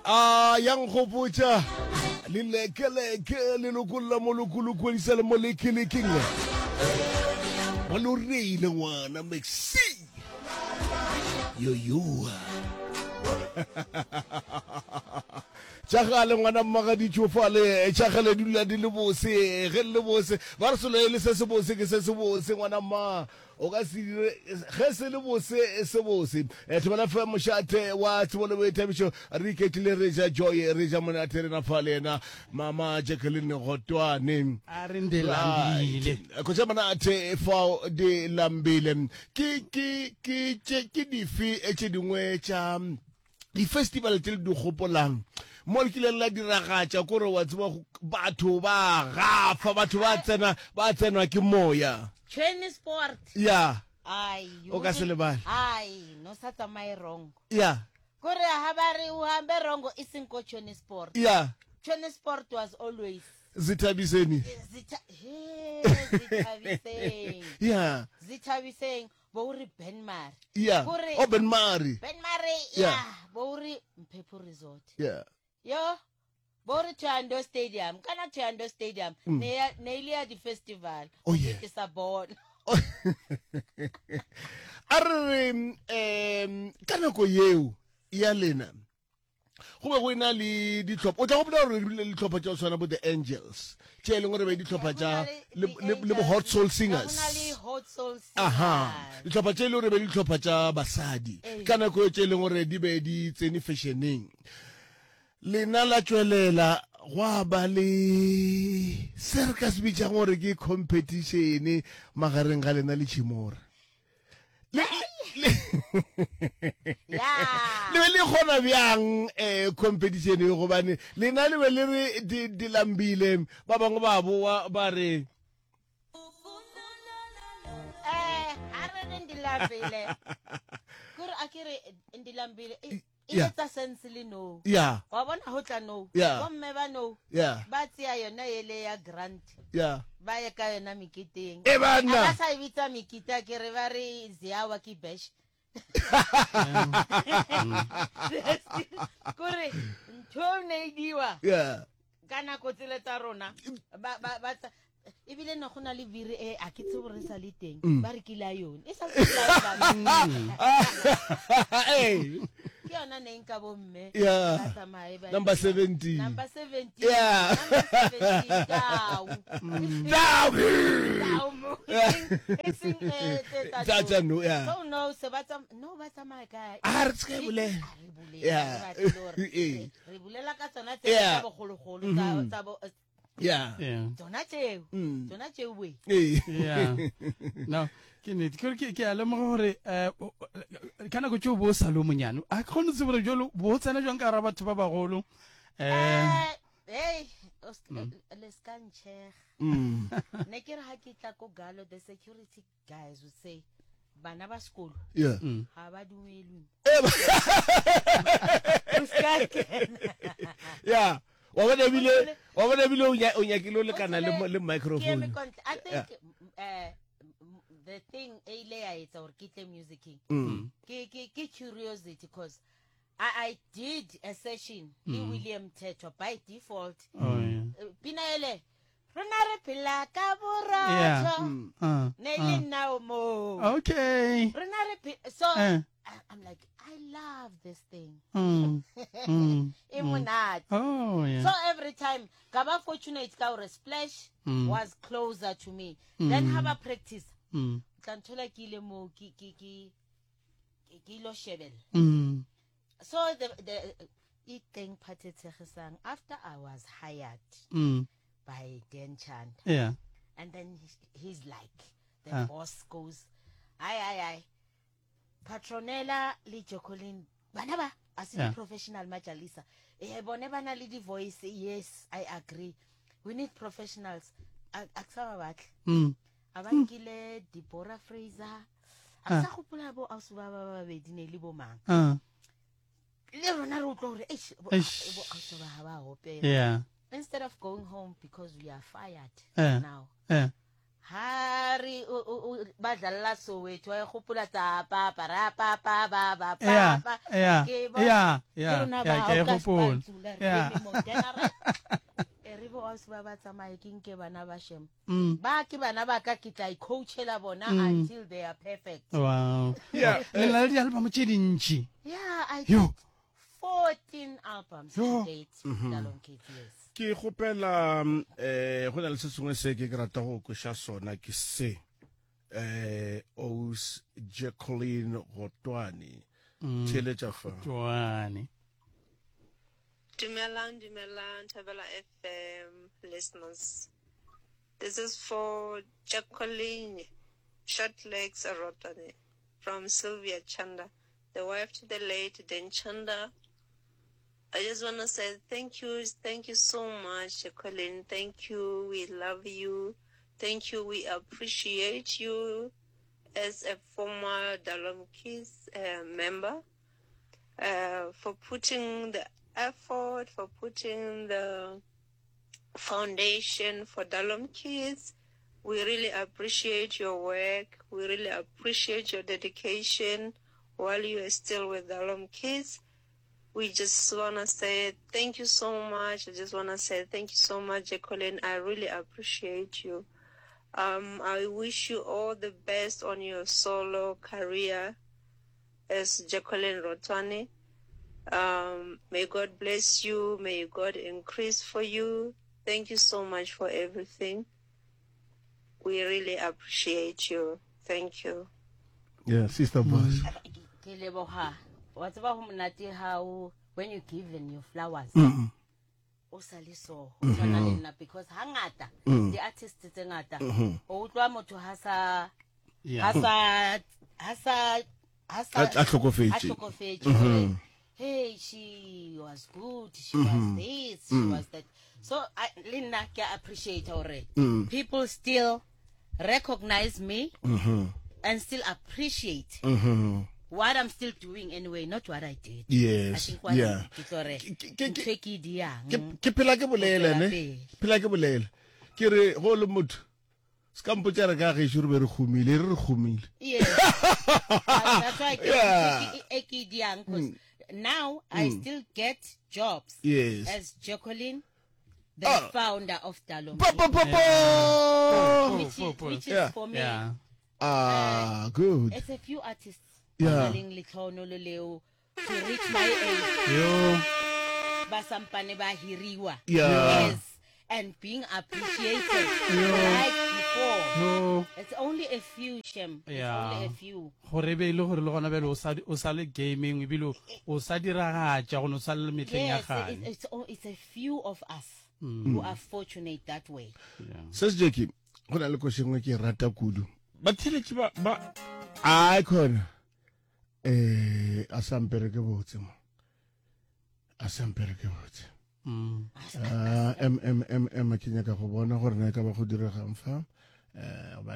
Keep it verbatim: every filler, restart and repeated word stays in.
Ah, yang khopotsa le lekeleke le lokolla mo lokolokodisa le mo lekelekeng wa lo reile ngwana Maxi yo yo Chagale ngwana mmagadi tshofale chagale dula di le bose ge le bose ba re solo le se se bose ke se se bose ngwana mma o ka se ge se le bose se bose e tshwana fa moshate wa tsebole we tabiso re iketile re ja joy re ja mona tere na falena mama Jacqueline Gotwane a re ndelambile ko ja mana ate fa de lambile ki ki ki ki difi e tse dingwe tsa di festival tse di gopolang mo le kile la diragatsa gore wa tseba batho ba gafa batho ba tsena ba tsena ke moya Train sport. ya Ai, o ka se lebale ai, no sa tsamaye wrong. ya Gore ha ba re o hambe wrong isn't ko train sport. ya Train sport was always zithabiseni Zitha he zithabiseng. ya Zithabiseng bo re Ben Mar. ya Gore- o Ben Mari Ben Mare Yeah. ya bo re Mpepho Resort. ya Yo bo re Thando Stadium kana Thando Stadium ne ya- ne ile ya di festival. Oh, yeah. Ke sa bona. a re em ka nako yeo ya lena go be go ina le ditlhopha o tla go bolela gore le ditlhopha tsa tshwana bo the Angels tse e leng gore be ditlhopha tsa le le- le bo Hot Soul Singers Go na le Hot Soul Singers. aha ditlhopha tse e leng gore be ditlhopha tsa basadi Eh. ka nako e tse e leng gore di be di tsene fashioneng lena la tswelela go ba le se re ka se bitsang gore ke competition magareng ga lena le Chimora Yeah. le be le kgona bjang um competition e gobane lena le be le re di di lambile ba bangwe ba boa ba re Eh, ha re re ndilambile. Kore akere ndilambile. E Yeah. etsa sense le no. ya Wa bona ho tla no. Yeah. Bomme ba no. ya Ba tsia yona ele ya grant. ya Ba ye ka yona mikiteng. e bana Aka sa ibitsa mikita ke re ba re ziawa ki bash. Kore ntho ne diwa. ya Kana ko tsele tsa rona ba ba ba tsa ebile no gona le viri e a ke tse gore sa le teng ba re kila yone e sa tsela eh ke yona ne nka bomme Yeah. ba tsamaye ba Number seventeen. number seventeen Yeah. number seventeen down Down. down e sing eh Tsa- tsa no, yeah. so no se ba tsam no ba tsamaye ka a re tse bole re bulela Yeah. ba tlo re Eh. re bulela ka tsona tse Yeah. tsa bogologolo tsa tsa bo ya yeah tsona tseo Mm. tsona tseo we eh yeah no ke ne ke ke ke a lemoga gore eh ka nako tse o bo sa lo monyane a kgone se bore jolo bo tsena jwang ka ra batho ba bagolo eh Eh, hey, let's can check. mm Ne ke re ha ke tla ko galo the security guys would say bana ba sekolo ya ha ba dumelwe. Eh, ba- O ska kena. ya wa bona bile wa bona bile o nya o nyakile o le kana le mo- le Ke eme microphone kontle. I think uh, the thing e ile ya etsa hore ke tle music mm ke ke ke curiosity because I, I did a session le William Techo by default. oh yeah Uh, Pina ele rona re phela ka yeah borotho uh, ne le nna o mo okay rona re phe- so Eh. I- I'm like I love this thing mm mm e monate oh so yeah every time ka ba fortunate ka hore Splash Mm. was closer to me then have a practice mm tla nthola ke ile mo ke ke ke ke- ke lo shebella mm so the the e teng party tsegisang after I was hired mm by Dan Chanda. yeah And then he's, he's like, the Ah. boss goes, ay, ay, ay. Patronella le Jacqueline, banaba, as Yeah. a professional majalisa. Eh, bone bana le di voice, yes, I agree. We need professionals. Aksama batle. mm Abankile Deborah Fraser. Aksa gopola bo ausi ba ba babedi ne le bo mang. uh Le rona re utlwa hore eish bo Eish. bo ausi ba ha ba hopela. yeah Instead of going home because we are fired Yeah. now. yeah Hari ba dlalla Soweto wa gopola tsa pa pa ra pa pa ba ba Yeah, pa pa yeah, ke ba- yeah, ke yeah, rona yeah, ba ke o ka gopola. Spantsula, re Yeah. eme mo tenara. E re bo a se ba ba tsamaye ke nke bana ba shem Mm. ba ke bana ba ka ke tla coachela bona Mm. until they are perfect. Wow. Yeah, Le na le di-album tse dintši. Yeah, I Yo. did fourteen albums Yo. to date. Dalong Kids, yes. ke gopela um, eh go na le se sengwe se ke ke rata go kweša sona ke se eh Os Jacqueline Rotwane theletša fa Jwane. Dumelang, Dumelang, Tabela F M listeners. This is for Jacqueline Shortlegs Rotane from Sylvia Chanda, the wife to the late Den Chanda. I just want to say thank you, thank you so much, Jacqueline. Thank you, we love you. Thank you, we appreciate you as a former Dalom Kids uh, member uh, for putting the effort, for putting the foundation for Dalom Kids. We really appreciate your work. We really appreciate your dedication while you are still with Dalom Kids. We just want to say thank you so much. I just want to say thank you so much, Jacqueline. I really appreciate you. Um, I wish you all the best on your solo career as Jacqueline Rotwane. Um, may God bless you. May God increase for you. Thank you so much for everything. We really appreciate you. Thank you. yeah sister boss Ke leboga. Wa tseba go monate ha o when you give them your flowers. O sa le so go tshwana le nna because hangata the artists tse ngata o utlwa motho ha sa ha sa ha sa ha sa a tlhokofetse a tlhokofetse. Hey, she was good, she was this, she was that. So I le nna ke appreciate already. People still recognize me and still appreciate what I'm still doing anyway, not what I did. I yes think what yeah I did already. Ke- ke- ke- Tricky diang. ke ke phela ke bolela ne Pele. phela ke bolela ke re go le motho ska mpotsa re ka ge shuru be re khumile re re khumile Yes. That's why I Yeah. get tricky diang because now I still get jobs yes as Jacqueline, the Ah. founder of Dalom. pa pa pa pa Which is, which is Yeah. for me, Yeah. ah good it's a few artists Yeah. calling Lithono Leo to reach my age. Yo. Ba sampane ba hiriwa. Yeah. Yes. And being appreciated like before. Yo. It's only a few, Shem. It's Yeah. only a few. Gore be ile gore le gona bele o sa o sa le gaming ebile o sa diragatša gone o sa le metleng ya Yes, gane. it, it's, o- it's a few of us who are fortunate that way. se se jeki go na le ko sengwe ke e rata kudu ba theletše ba ba ai khona eh a sampere ke botse mo a sampere ke botse Mm. ah em em em em ke nyaka go bona gore na ka ba go diregang fa eh